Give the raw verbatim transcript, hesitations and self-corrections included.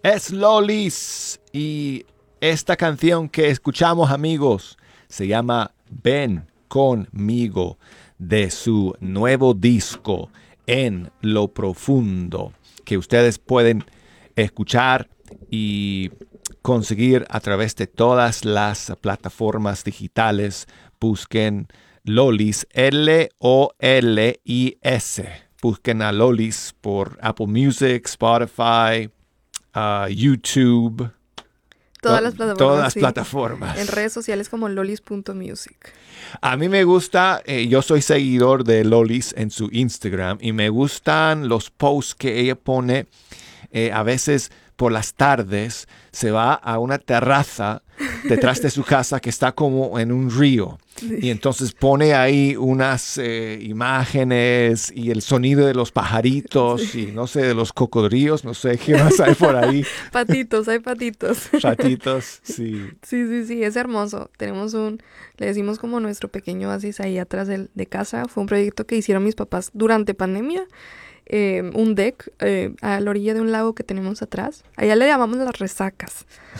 Es Lolis. Y esta canción que escuchamos, amigos, se llama Ven conmigo, de su nuevo disco En lo Profundo, que ustedes pueden escuchar y conseguir a través de todas las plataformas digitales. Busquen Lolis, L O L I S. Busquen a Lolis por Apple Music, Spotify, uh, YouTube, Todas las to- todas plataformas, las sí. plataformas. En redes sociales como lolis punto music. A mí me gusta, eh, yo soy seguidor de Lolis en su Instagram y me gustan los posts que ella pone. Eh, a veces por las tardes se va a una terraza detrás de su casa que está como en un río. Sí. Y entonces pone ahí unas eh, imágenes y el sonido de los pajaritos Sí. y no sé, de los cocodrilos, no sé qué más hay por ahí. Patitos, hay patitos. Ratitos, sí. Sí, sí, sí, es hermoso. Tenemos un, le decimos como nuestro pequeño oasis ahí atrás de, de casa. Fue un proyecto que hicieron mis papás durante pandemia. Eh, un deck eh, a la orilla de un lago que tenemos atrás. Allá le llamamos las resacas,